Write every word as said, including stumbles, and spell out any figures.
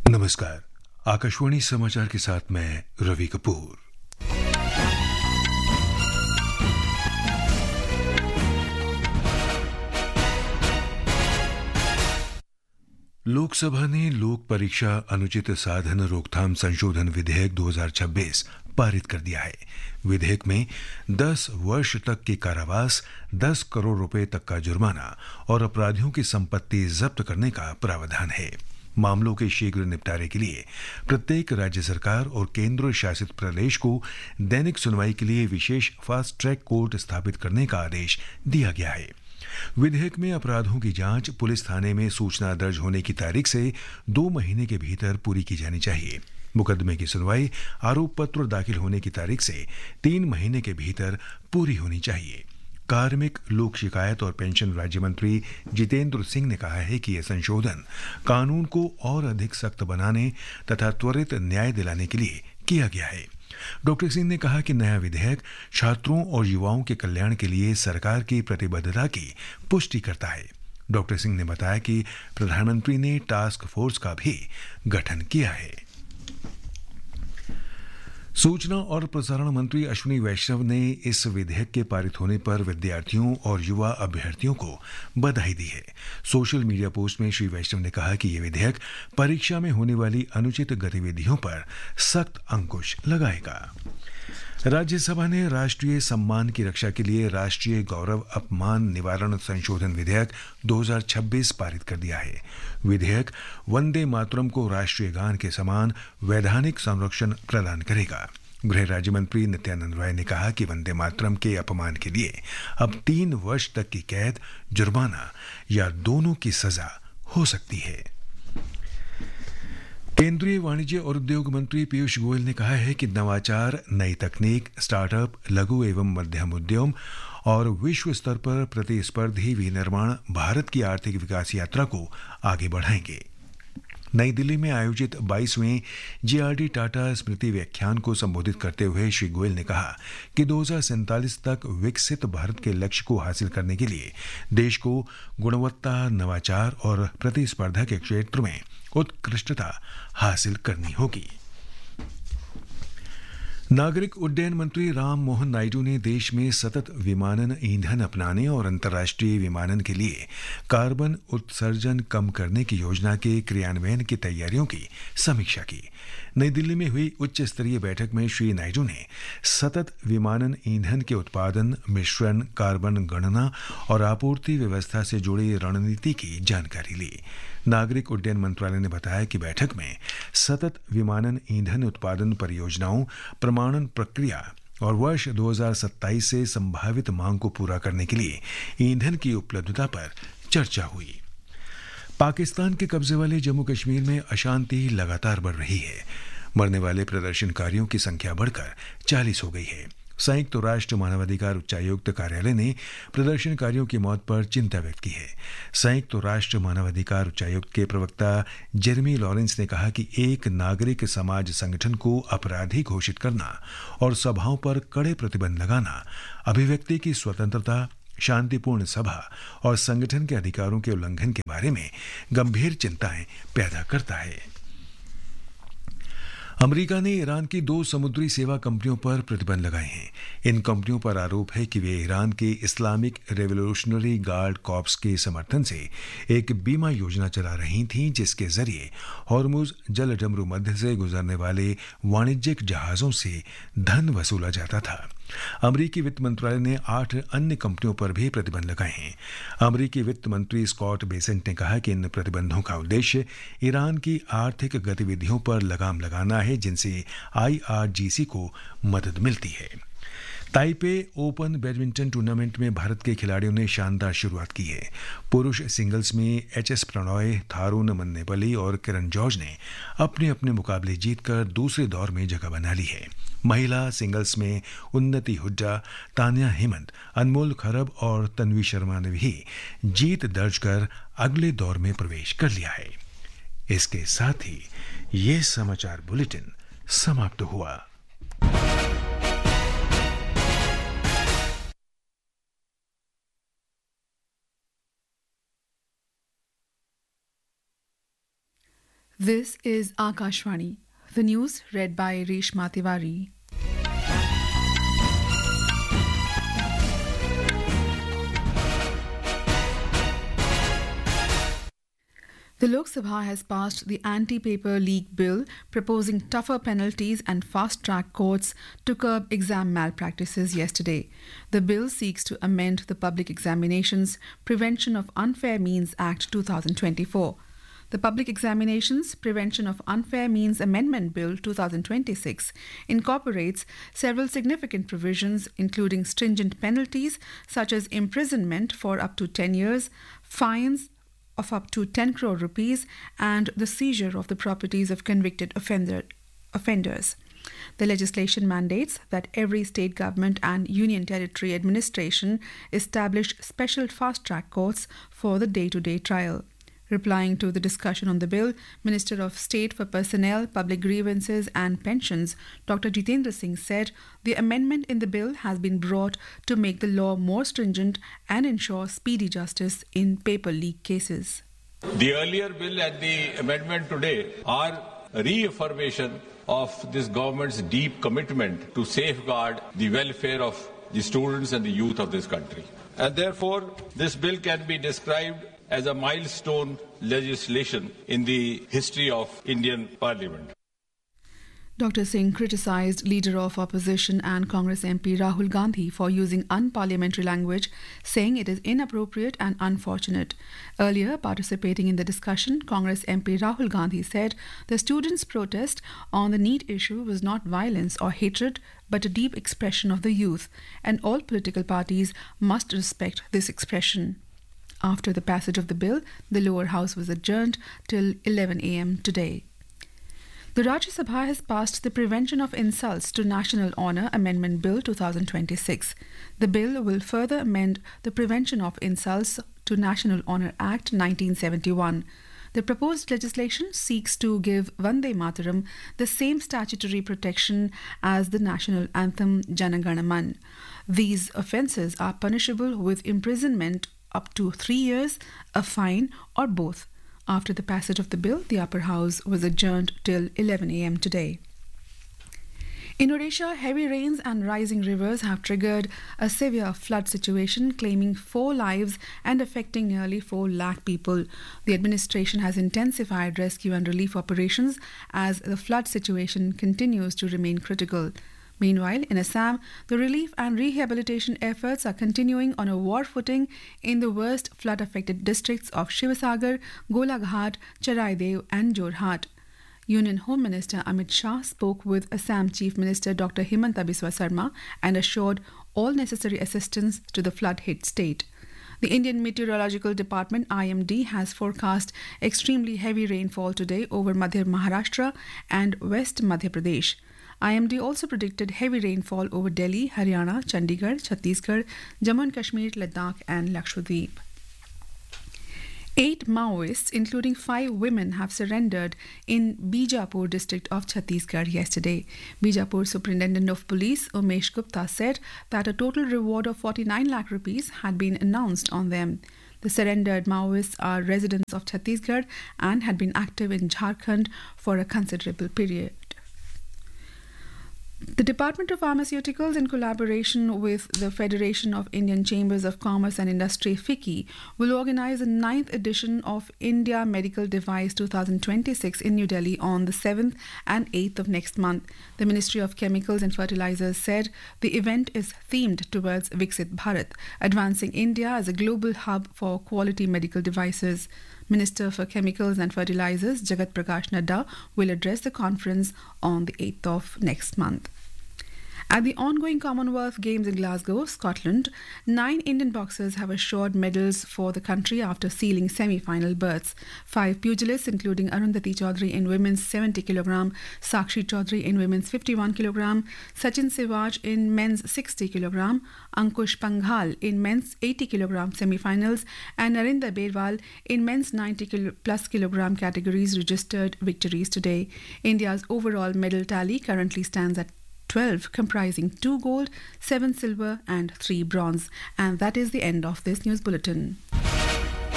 नमस्कार। आकाशवाणी समाचार के साथ मैं रवि कपूर। लोकसभा ने लोक परीक्षा अनुचित साधन रोकथाम संशोधन विधेयक दो हज़ार छब्बीस पारित कर दिया है। विधेयक में दस वर्ष तक के कारावास, दस करोड़ रुपए तक का जुर्माना और अपराधियों की संपत्ति जब्त करने का प्रावधान है। मामलों के शीघ्र निपटारे के लिए प्रत्येक राज्य सरकार और केंद्र शासित प्रदेश को दैनिक सुनवाई के लिए विशेष फास्ट ट्रैक कोर्ट स्थापित करने का आदेश दिया गया है। विधेयक में अपराधों की जांच पुलिस थाने में सूचना दर्ज होने की तारीख से दो महीने के भीतर पूरी की जानी चाहिए। मुकदमे की सुनवाई आरोप पत्र दाखिल होने की तारीख से तीन महीने के भीतर पूरी होनी चाहिए। कार्मिक, लोक शिकायत और पेंशन राज्य मंत्री जितेंद्र सिंह ने कहा है कि यह संशोधन कानून को और अधिक सख्त बनाने तथा त्वरित न्याय दिलाने के लिए किया गया है। डॉक्टर सिंह ने कहा कि नया विधेयक छात्रों और युवाओं के कल्याण के लिए सरकार की प्रतिबद्धता की पुष्टि करता है। डॉक्टर सिंह ने बताया कि प्रधानमंत्री ने टास्क फोर्स का भी गठन किया है। सूचना और प्रसारण मंत्री अश्विनी वैष्णव ने इस विधेयक के पारित होने पर विद्यार्थियों और युवा अभ्यर्थियों को बधाई दी है। सोशल मीडिया पोस्ट में श्री वैष्णव ने कहा कि यह विधेयक परीक्षा में होने वाली अनुचित गतिविधियों पर सख्त अंकुश लगाएगा। राज्यसभा ने राष्ट्रीय सम्मान की रक्षा के लिए राष्ट्रीय गौरव अपमान निवारण संशोधन विधेयक दो हज़ार छब्बीस पारित कर दिया है। विधेयक वंदे मातरम को राष्ट्रीय गान के समान वैधानिक संरक्षण प्रदान करेगा। गृह राज्य मंत्री नित्यानंद राय ने कहा कि वंदे मातरम के अपमान के लिए अब तीन वर्ष तक की कैद, जुर्माना या दोनों की सजा हो सकती है। केंद्रीय वाणिज्य और उद्योग मंत्री पीयूष गोयल ने कहा है कि नवाचार, नई तकनीक, स्टार्टअप, लघु एवं मध्यम उद्यम और विश्व स्तर पर प्रतिस्पर्धी विनिर्माण भारत की आर्थिक विकास यात्रा को आगे बढ़ाएंगे। नई दिल्ली में आयोजित बाईसवें जीआरडी टाटा स्मृति व्याख्यान को संबोधित करते हुए श्री गोयल ने कहा कि दो हज़ार सैंतालीस तक विकसित भारत के लक्ष्य को हासिल करने के लिए देश को गुणवत्ता, नवाचार और प्रतिस्पर्धा के क्षेत्र में उत्कृष्टता हासिल करनी होगी। नागरिक उड्डयन मंत्री राम मोहन नायडू ने देश में सतत विमानन ईंधन अपनाने और अंतर्राष्ट्रीय विमानन के लिए कार्बन उत्सर्जन कम करने की योजना के क्रियान्वयन की तैयारियों की समीक्षा की। नई दिल्ली में हुई उच्च स्तरीय बैठक में श्री नायडू ने सतत विमानन ईंधन के उत्पादन, मिश्रण, कार्बन गणना और आपूर्ति व्यवस्था से जुड़ी रणनीति की जानकारी ली। नागरिक उड्डयन मंत्रालय ने बताया कि बैठक में सतत विमानन ईंधन उत्पादन परियोजनाओं, प्रमाणन प्रक्रिया और वर्ष दो हज़ार सत्ताईस से संभावित मांग को पूरा करने के लिए ईंधन की उपलब्धता पर चर्चा हुई। पाकिस्तान के कब्जे वाले जम्मू कश्मीर में अशांति लगातार बढ़ रही है। मरने वाले प्रदर्शनकारियों की संख्या बढ़कर चालीस हो गई है। संयुक्त राष्ट्र मानवाधिकार उच्चायुक्त कार्यालय ने प्रदर्शनकारियों की मौत पर चिंता व्यक्त की है। संयुक्त राष्ट्र मानवाधिकार उच्चायुक्त के प्रवक्ता जेरेमी लॉरेंस ने कहा कि एक नागरिक समाज संगठन को अपराधी घोषित करना और सभाओं पर कड़े प्रतिबंध लगाना अभिव्यक्ति की स्वतंत्रता, शांतिपूर्ण सभा और संगठन के अधिकारों के उल्लंघन के बारे में गंभीर चिंताएं पैदा करता है। अमेरिका ने ईरान की दो समुद्री सेवा कंपनियों पर प्रतिबंध लगाए हैं। इन कंपनियों पर आरोप है कि वे ईरान के इस्लामिक रेवोल्यूशनरी गार्ड कॉर्प्स के समर्थन से एक बीमा योजना चला रही थीं, जिसके जरिए हॉर्मुज जलडमरू मध्य से गुजरने वाले वाणिज्यिक जहाजों से धन वसूला जाता था। अमेरिकी वित्त मंत्रालय ने आठ अन्य कंपनियों पर भी प्रतिबंध लगाए हैं। अमेरिकी वित्त मंत्री स्कॉट बेसेंट ने कहा कि इन प्रतिबंधों का उद्देश्य ईरान की आर्थिक गतिविधियों पर लगाम लगाना है, जिनसे आईआरजीसी को मदद मिलती है। ताइपे ओपन बैडमिंटन टूर्नामेंट में भारत के खिलाड़ियों ने शानदार शुरुआत की है। पुरुष सिंगल्स में एच एस प्रणॉय, थारून मन्नेपल्ली और किरण जॉर्ज ने अपने अपने मुकाबले जीतकर दूसरे दौर में जगह बना ली है। महिला सिंगल्स में उन्नति हुड्डा, तान्या हेमंत, अनमोल खरब और तन्वी शर्मा ने भी जीत दर्ज कर अगले दौर में प्रवेश कर लिया है। इसके साथ ही ये समाचार बुलेटिन समाप्त हुआ। This is Akashvani. The news read by Reshma Tiwari. The Lok Sabha has passed the Anti-Paper Leak Bill proposing tougher penalties and fast-track courts to curb exam malpractices yesterday. The bill seeks to amend the Public Examinations Prevention of Unfair Means Act two thousand twenty-four. The Public Examinations Prevention of Unfair Means Amendment Bill two thousand twenty-six incorporates several significant provisions, including stringent penalties such as imprisonment for up to ten years, fines of up to ten crore rupees, and the seizure of the properties of convicted offender, offenders. The legislation mandates that every state government and union territory administration establish special fast-track courts for the day-to-day trial. Replying to the discussion on the bill, Minister of State for Personnel, Public Grievances and Pensions, Doctor Jitendra Singh said the amendment in the bill has been brought to make the law more stringent and ensure speedy justice in paper leak cases. The earlier bill and the amendment today are a reaffirmation of this government's deep commitment to safeguard the welfare of the students and the youth of this country. And therefore, this bill can be described as a milestone legislation in the history of Indian Parliament. Doctor Singh criticised Leader of Opposition and Congress M P Rahul Gandhi for using unparliamentary language, saying it is inappropriate and unfortunate. Earlier, participating in the discussion, Congress M P Rahul Gandhi said the students' protest on the NEET issue was not violence or hatred, but a deep expression of the youth, and all political parties must respect this expression. After the passage of the bill, the lower house was adjourned till eleven a m today. The Rajya Sabha has passed the Prevention of Insults to National Honour Amendment Bill two thousand twenty-six. The bill will further amend the Prevention of Insults to National Honour Act nineteen seventy-one. The proposed legislation seeks to give Vande Mataram the same statutory protection as the national anthem Jana Gana Man. These offences are punishable with imprisonment up to three years, a fine, or both. After the passage of the bill, the upper house was adjourned till eleven a m today. In Odisha, heavy rains and rising rivers have triggered a severe flood situation, claiming four lives and affecting nearly four lakh people. The administration has intensified rescue and relief operations as the flood situation continues to remain critical. Meanwhile, in Assam, the relief and rehabilitation efforts are continuing on a war footing in the worst flood-affected districts of Shivasagar, Golaghat, Charaidev and Jorhat. Union Home Minister Amit Shah spoke with Assam Chief Minister Doctor Himanta Biswa Sarma and assured all necessary assistance to the flood-hit state. The Indian Meteorological Department I M D has forecast extremely heavy rainfall today over Madhya Maharashtra and West Madhya Pradesh. I M D also predicted heavy rainfall over Delhi, Haryana, Chandigarh, Chhattisgarh, Jammu and Kashmir, Ladakh and Lakshadweep. Eight Maoists, including five women, have surrendered in Bijapur district of Chhattisgarh yesterday. Bijapur Superintendent of Police Umesh Gupta said that a total reward of forty-nine lakh rupees had been announced on them. The surrendered Maoists are residents of Chhattisgarh and had been active in Jharkhand for a considerable period. The Department of Pharmaceuticals, in collaboration with the Federation of Indian Chambers of Commerce and Industry (FICCI), will organize the ninth edition of India Medical Device twenty twenty-six in New Delhi on the seventh and eighth of next month. The Ministry of Chemicals and Fertilizers said the event is themed towards Viksit Bharat, advancing India as a global hub for quality medical devices. Minister for Chemicals and Fertilizers Jagat Prakash Nadda will address the conference on the eighth of next month. At the ongoing Commonwealth Games in Glasgow, Scotland, nine Indian boxers have assured medals for the country after sealing semi-final berths. Five pugilists, including Arundhati Chaudhary in women's seventy kilogram, Sakshi Chaudhary in women's fifty-one kilogram, Sachin Sewaj in men's sixty kilogram, Ankush Panghal in men's eighty kilogram semi-finals, and Narinder Berwal in men's ninety plus kilogram categories registered victories today. India's overall medal tally currently stands at twelve, comprising two gold, seven silver and three bronze. And that is the end of this news bulletin.